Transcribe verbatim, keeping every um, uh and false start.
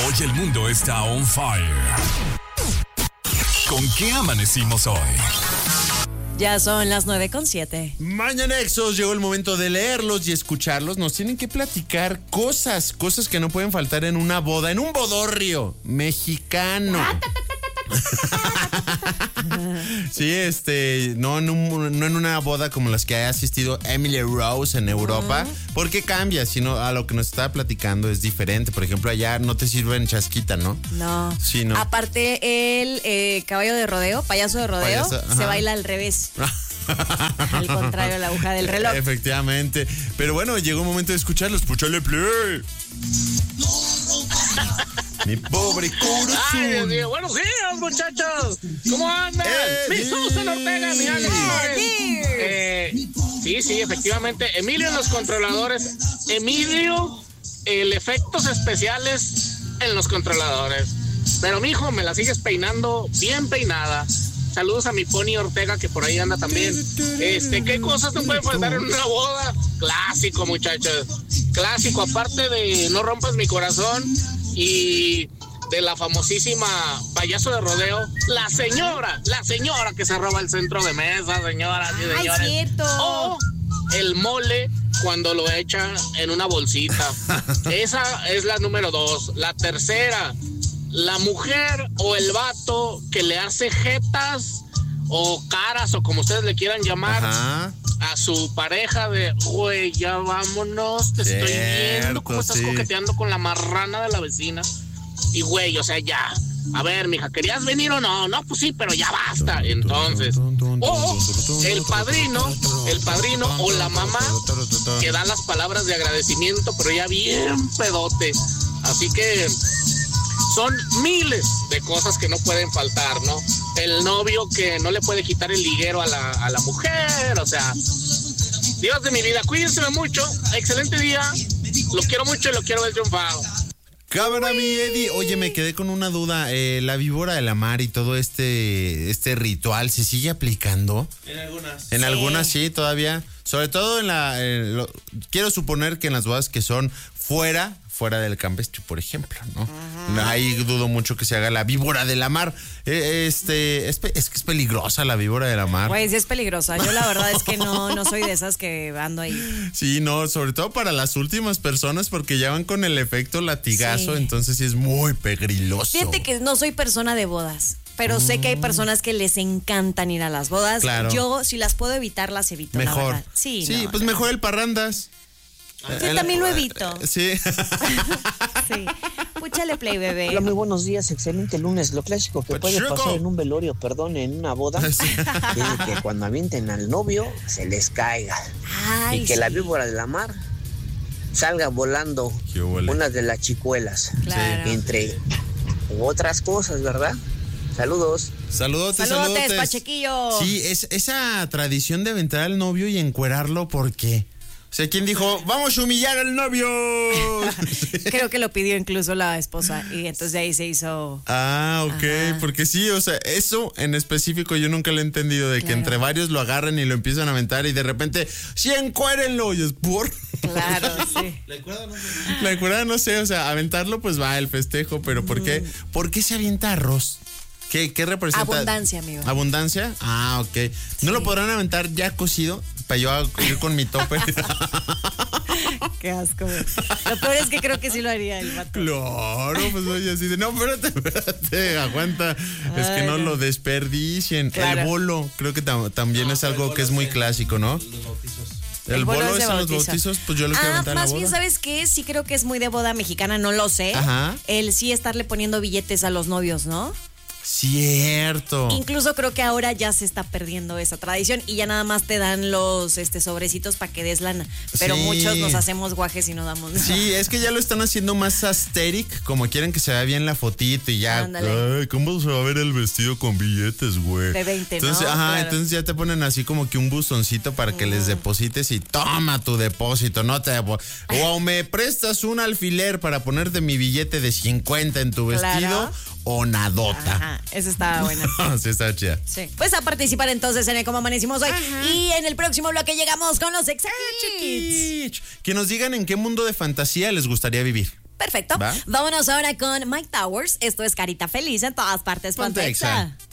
Hoy el mundo está on fire. ¿Con qué amanecimos hoy? Ya son las nueve con siete. Mañanexos, llegó el momento de leerlos y escucharlos. Nos tienen que platicar cosas, cosas que no pueden faltar en una boda, en un bodorrio mexicano. Sí, este, no en, un, no en una boda como las que ha asistido Emily Rose en Europa, uh-huh. Porque cambia, sino a lo que nos estaba platicando es diferente. Por ejemplo, allá no te sirven chasquita, ¿no? No. Sí, no. Aparte, el eh, caballo de rodeo, payaso de rodeo, payaso, se baila al revés. Al contrario a la aguja del reloj. Efectivamente. Pero bueno, llegó un momento de escucharlos. Escúchale play. Mi pobre corazón. Ay, Dios mío. Buenos días, muchachos. ¿Cómo andan? Eh, mi Susan Ortega, mi Alex. Eh, sí, sí, efectivamente. Emilio en los controladores. Emilio, el efectos especiales en los controladores. Pero, mijo, me la sigues peinando bien peinada. Saludos a mi Pony Ortega, que por ahí anda también. Este, ¿qué cosas no pueden faltar en una boda? Clásico, muchachos. Clásico, aparte de No rompas mi corazón y de la famosísima payaso de rodeo, la señora, la señora que se roba el centro de mesa, señoras y señores. ¡Ay, cierto! O el mole cuando lo echan en una bolsita. Esa es la número dos. La tercera, la mujer o el vato que le hace jetas o caras o como ustedes le quieran llamar. Ajá. A su pareja de, güey, ya vámonos, te Cierto, estoy viendo cómo estás sí. coqueteando con la marrana de la vecina. Y güey, o sea, ya, a ver, mija, ¿querías venir o no? No, pues sí, pero ya basta. Entonces, o el padrino, el padrino o la mamá que da las palabras de agradecimiento, pero ya bien pedote. Así que son miles de cosas que no pueden faltar, ¿no? El novio que no le puede quitar el liguero a la, a la mujer, o sea, Dios de mi vida, cuídense mucho, excelente día, lo quiero mucho y lo quiero ver triunfado. Cámara, mi Eddie. Oye, me quedé con una duda, eh, la víbora de la mar y todo este, este ritual, ¿se sigue aplicando? En algunas. En sí. algunas sí, todavía, sobre todo en la, en lo, quiero suponer que en las bodas que son fuera, fuera del campestre, por ejemplo, ¿no? Uh-huh. Ahí dudo mucho que se haga la víbora de la mar. Eh, este, es, es que es peligrosa la víbora de la mar. Pues sí es peligrosa. Yo la verdad es que no, no soy de esas que ando ahí. Sí, no, sobre todo para las últimas personas porque ya van con el efecto latigazo, sí. Entonces sí es muy peligroso. Fíjate que no soy persona de bodas. Pero mm. sé que hay personas que les encantan ir a las bodas. Claro. Yo, si las puedo evitar, las evito. Mejor. La sí, sí no, pues no. mejor el parrandas. Sí, el, también lo evito. Sí. Sí. Púchale play, bebé. Hola, muy buenos días. Excelente lunes. Lo clásico que puede pasar en un velorio, perdón, en una boda, sí. Es que cuando avienten al novio se les caiga. Ay, y que sí. La víbora de la mar salga volando una de las chicuelas. Claro. Entre otras cosas, ¿verdad? Saludos. Saludotes, saludotes. Saludotes, Pachequillo. Sí, es esa tradición de aventar al novio y encuerarlo, ¿por qué? O sea, ¿quién dijo, vamos a humillar al novio? Creo que lo pidió incluso la esposa y entonces de ahí se hizo... Ah, ok, ajá. Porque sí, o sea, eso en específico yo nunca lo he entendido, de claro. Que entre varios lo agarren y lo empiezan a aventar y de repente, sí, encuérenlo, y es por... Claro, sí. La encuerada no sé. La encuerada no sé, o sea, aventarlo pues va el festejo, pero ¿por qué, mm. ¿por qué se avienta arroz? ¿Qué, ¿Qué representa? Abundancia, amigo. ¿Abundancia? Ah, ok. ¿No sí. Lo podrán aventar ya cocido? Para yo ir con mi tope. Qué asco. Lo peor es que creo que sí lo haría el vato. Claro, pues oye, así de, no, espérate, espérate, aguanta. Ay, es que no, no lo desperdicien. Claro. El bolo, creo que tam- también no, es algo que es muy clásico, ¿no? Los bautizos. El, el bolo, bolo es en los bautizos, pues yo lo quiero ah, aventar en la más boda. bien, ¿sabes qué? Sí creo que es muy de boda mexicana, no lo sé. Ajá. El sí estarle poniendo billetes a los novios, ¿no? Cierto. Incluso creo que ahora ya se está perdiendo esa tradición y ya nada más te dan los este sobrecitos para que des lana. Pero sí. Muchos nos hacemos guajes y no damos nada. Sí, es que ya lo están haciendo más asteric, como quieren que se vea bien la fotito y ya. Ándale. Ay, ¿cómo se va a ver el vestido con billetes, güey? De veinte, entonces, ¿no? Ajá, claro. Entonces ya te ponen así como que un buzoncito para que uh. les deposites y toma tu depósito, no te depo- o me prestas un alfiler para ponerte mi billete de cincuenta en tu vestido. Claro. O nadota. Ajá, esa estaba buena. Sí, estaba chida. Sí. Pues a participar entonces en el Cómo Amanecimos Hoy. Ajá. Y en el próximo bloque llegamos con los Exa Kids. Que nos digan en qué mundo de fantasía les gustaría vivir. Perfecto. ¿Va? Vámonos ahora con Mike Towers. Esto es Carita Feliz en todas partes. Ponte Exa.